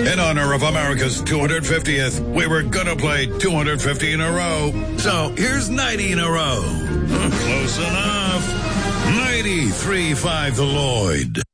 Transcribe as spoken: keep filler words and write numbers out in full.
In honor of America's two hundred fiftieth, we were gonna play two hundred fifty in a row. So here's ninety in a row. Close enough. ninety-three point five The Lloyd.